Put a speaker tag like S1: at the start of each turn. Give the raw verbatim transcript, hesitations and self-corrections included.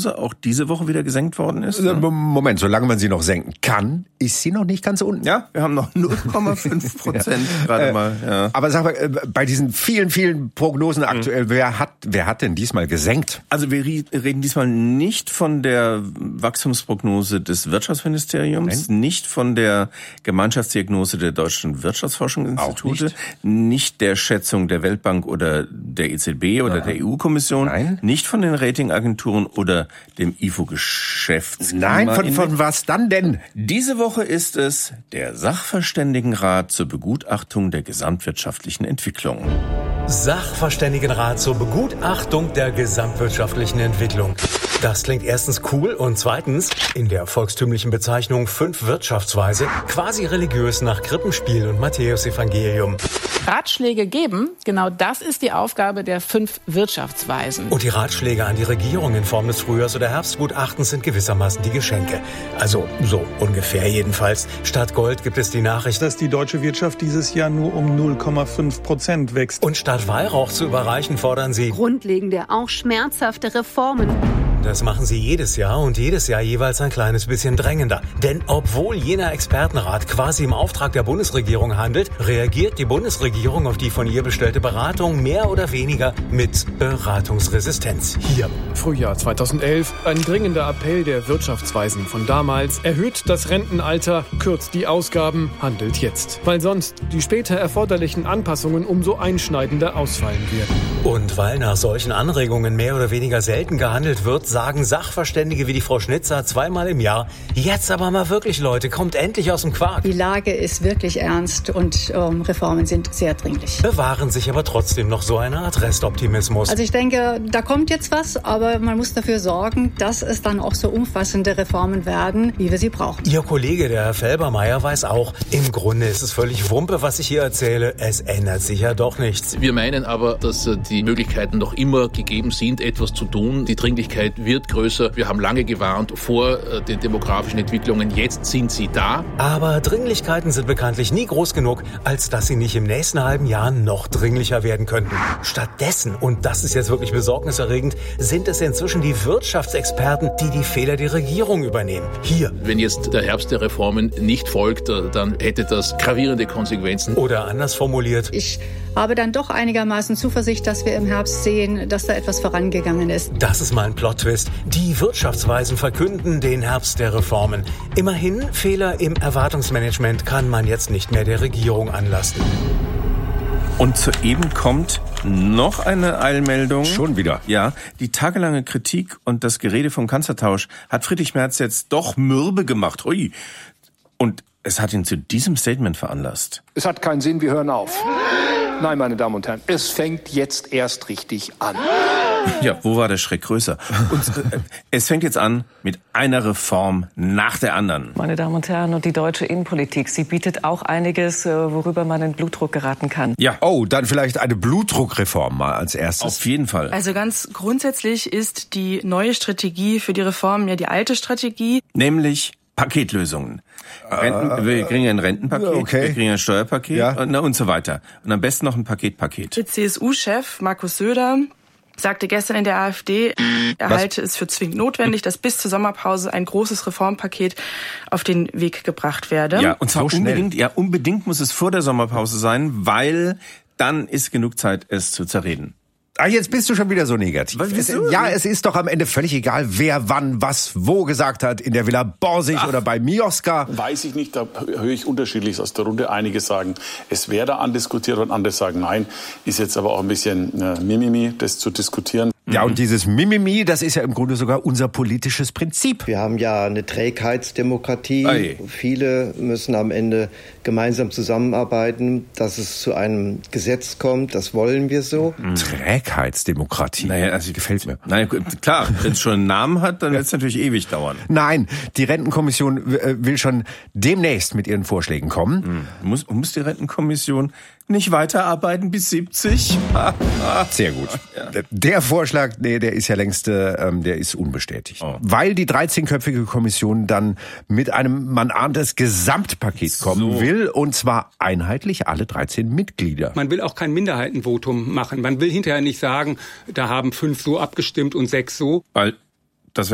S1: Prognose auch diese Woche wieder gesenkt worden ist?
S2: Moment, solange man sie noch senken kann, ist sie noch nicht ganz unten.
S1: Ja, wir haben noch null Komma fünf Prozent ja. gerade mal. Ja.
S2: Aber sag mal, bei diesen vielen, vielen Prognosen aktuell, mhm. wer hat, wer hat denn diesmal gesenkt?
S1: Also wir reden diesmal nicht von der Wachstumsprognose des Wirtschaftsministeriums, Nein. nicht von der Gemeinschaftsdiagnose der deutschen Wirtschaftsforschungsinstitute, nicht. nicht der Schätzung der Weltbank oder der E Z B oder Nein. der E U-Kommission, Nein. nicht von den Ratingagenturen oder dem I F O-Geschäfts.
S2: Nein, von, von was dann denn?
S1: Diese Woche ist es der Sachverständigenrat zur Begutachtung der gesamtwirtschaftlichen Entwicklung.
S3: Sachverständigenrat zur Begutachtung der gesamtwirtschaftlichen Entwicklung. Das klingt erstens cool und zweitens in der volkstümlichen Bezeichnung fünf Wirtschaftsweise quasi religiös nach Krippenspiel und Matthäusevangelium.
S4: Ratschläge geben, genau das ist die Aufgabe der fünf Wirtschaftsweisen.
S3: Und die Ratschläge an die Regierung in Form des Frühjahrs- oder Herbstgutachtens sind gewissermaßen die Geschenke. Also so ungefähr jedenfalls. Statt Gold gibt es die Nachricht,
S5: dass die deutsche Wirtschaft dieses Jahr nur um null Komma fünf Prozent wächst.
S3: Und statt Weihrauch zu überreichen, fordern sie
S6: grundlegende, auch schmerzhafte Reformen.
S3: Das machen sie jedes Jahr und jedes Jahr jeweils ein kleines bisschen drängender. Denn obwohl jener Expertenrat quasi im Auftrag der Bundesregierung handelt, reagiert die Bundesregierung auf die von ihr bestellte Beratung mehr oder weniger mit Beratungsresistenz. Hier.
S7: Frühjahr zweitausendelf, ein dringender Appell der Wirtschaftsweisen von damals. Erhöht das Rentenalter, kürzt die Ausgaben, handelt jetzt. Weil sonst die später erforderlichen Anpassungen umso einschneidender ausfallen werden.
S3: Und weil nach solchen Anregungen mehr oder weniger selten gehandelt wird, sagen Sachverständige wie die Frau Schnitzer zweimal im Jahr, jetzt aber mal wirklich, Leute, kommt endlich aus dem Quark.
S8: Die Lage ist wirklich ernst und ähm, Reformen sind sehr dringlich.
S3: Bewahren sich aber trotzdem noch so eine Art Restoptimismus.
S8: Also ich denke, da kommt jetzt was, aber man muss dafür sorgen, dass es dann auch so umfassende Reformen werden, wie wir sie brauchen.
S3: Ihr Kollege, der Herr Felbermeier, weiß auch, im Grunde ist es völlig Wumpe, was ich hier erzähle. Es ändert sich ja doch nichts.
S9: Wir meinen aber, dass die Möglichkeiten noch immer gegeben sind, etwas zu tun. Die Dringlichkeit wird größer. Wir haben lange gewarnt vor den demografischen Entwicklungen. Jetzt sind sie da.
S3: Aber Dringlichkeiten sind bekanntlich nie groß genug, als dass sie nicht im nächsten halben Jahr noch dringlicher werden könnten. Stattdessen, und das ist jetzt wirklich besorgniserregend, sind es inzwischen die Wirtschaftsexperten, die die Fehler der Regierung übernehmen. Hier.
S9: Wenn jetzt der Herbst der Reformen nicht folgt, dann hätte das gravierende Konsequenzen.
S3: Oder anders formuliert.
S8: Ich habe dann doch einigermaßen Zuversicht, dass wir im Herbst sehen, dass da etwas vorangegangen ist.
S3: Das ist mal ein Plot-Twist. Die Wirtschaftsweisen verkünden den Herbst der Reformen. Immerhin, Fehler im Erwartungsmanagement kann man jetzt nicht mehr der Regierung anlasten.
S1: Und soeben kommt noch eine Eilmeldung.
S2: Schon wieder?
S1: Ja, die tagelange Kritik und das Gerede vom Kanzlertausch hat Friedrich Merz jetzt doch mürbe gemacht. Ui. Und es hat ihn zu diesem Statement veranlasst.
S10: Es hat keinen Sinn, wir hören auf. Nein, meine Damen und Herren, es fängt jetzt erst richtig an.
S1: Ja, wo war der Schreck größer? Und äh, es fängt jetzt an mit einer Reform nach der anderen.
S11: Meine Damen und Herren, und die deutsche Innenpolitik, sie bietet auch einiges, worüber man in Blutdruck geraten kann.
S2: Ja, oh, dann vielleicht eine Blutdruckreform mal als erstes.
S1: Auf jeden Fall.
S12: Also ganz grundsätzlich ist die neue Strategie für die Reform ja die alte Strategie.
S1: Nämlich Paketlösungen. Renten, wir kriegen ein Rentenpaket,
S2: okay.
S1: wir kriegen ein Steuerpaket ja. und, und so weiter. Und am besten noch ein Paketpaket.
S12: Der C S U-Chef Markus Söder sagte gestern in der AfD, er
S2: Was?
S12: halte es für zwingend notwendig, dass bis zur Sommerpause ein großes Reformpaket auf den Weg gebracht werde.
S1: Ja, und zwar so unbedingt, ja, unbedingt muss es vor der Sommerpause sein, weil dann ist genug Zeit, es zu zerreden.
S2: Ah, jetzt bist du schon wieder so negativ.
S1: Was,
S2: es, ja, es ist doch am Ende völlig egal, wer wann was wo gesagt hat, in der Villa Borsig Ach. oder bei Mioska.
S13: Weiß ich nicht, da höre ich unterschiedlich aus der Runde. Einige sagen, es wäre da andiskutiert und andere sagen, nein. Ist jetzt aber auch ein bisschen äh, Mimimi, das zu diskutieren.
S2: Ja, und dieses Mimimi, das ist ja im Grunde sogar unser politisches Prinzip.
S14: Wir haben ja eine Trägheitsdemokratie.
S2: Ei.
S14: Viele müssen am Ende gemeinsam zusammenarbeiten, dass es zu einem Gesetz kommt. Das wollen wir so.
S2: Trägheitsdemokratie.
S1: Naja, also gefällt mir. Naja, klar, wenn es schon einen Namen hat, dann wird es natürlich ewig dauern.
S2: Nein, die Rentenkommission will schon demnächst mit ihren Vorschlägen kommen.
S1: Hm. Muss, muss die Rentenkommission nicht weiterarbeiten bis siebzig?
S2: Sehr gut. Ja. Der Vorschlag, nee, der ist ja längst, ähm, der ist unbestätigt. Oh. Weil die dreizehnköpfige Kommission dann mit einem, man ahnt es, Gesamtpaket kommen so. will, und zwar einheitlich alle dreizehn Mitglieder.
S15: Man will auch kein Minderheitenvotum machen. Man will hinterher nicht sagen, da haben fünf so abgestimmt und sechs so.
S1: Weil